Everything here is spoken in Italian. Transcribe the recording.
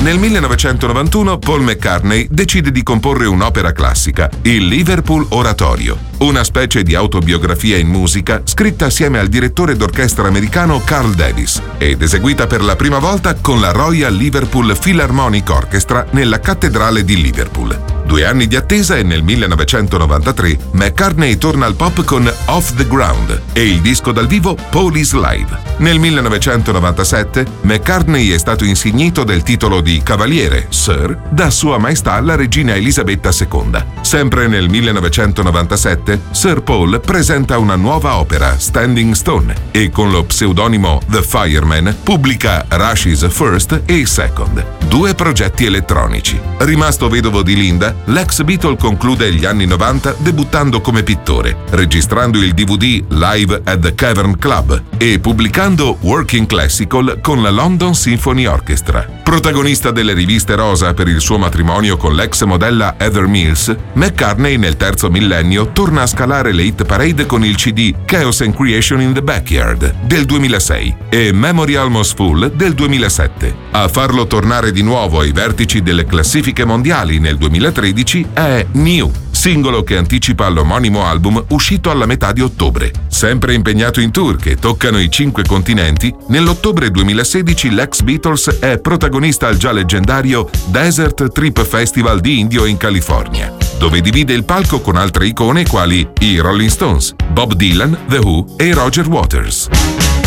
Nel 1991 Paul McCartney decide di comporre un'opera classica, il Liverpool Oratorio, una specie di autobiografia in musica scritta assieme al direttore d'orchestra americano Carl Davis ed eseguita per la prima volta con la Royal Liverpool Philharmonic Orchestra nella cattedrale di Liverpool. 2 anni di attesa e nel 1993 McCartney torna al pop con Off the Ground e il disco dal vivo Paul is Live. Nel 1997 McCartney è stato insignito del titolo di Cavaliere, Sir, da Sua Maestà la Regina Elisabetta II. Sempre nel 1997 Sir Paul presenta una nuova opera, Standing Stone, e con lo pseudonimo The Fireman pubblica Rush is First e Second, 2 progetti elettronici. Rimasto vedovo di Linda, l'ex Beatle conclude gli anni 90 debuttando come pittore, registrando il DVD Live at the Cavern Club e pubblicando Working Classical con la London Symphony Orchestra. Protagonista delle riviste rosa per il suo matrimonio con l'ex modella Heather Mills, McCartney nel terzo millennio torna a scalare le hit parade con il CD Chaos and Creation in the Backyard del 2006 e Memory Almost Full del 2007. A farlo tornare di nuovo ai vertici delle classifiche mondiali nel 2013 è New, singolo che anticipa l'omonimo album uscito alla metà di ottobre. Sempre impegnato in tour che toccano i 5 continenti, nell'ottobre 2016 l'ex Beatles è protagonista al già leggendario Desert Trip Festival di Indio in California, dove divide il palco con altre icone quali i Rolling Stones, Bob Dylan, The Who e Roger Waters.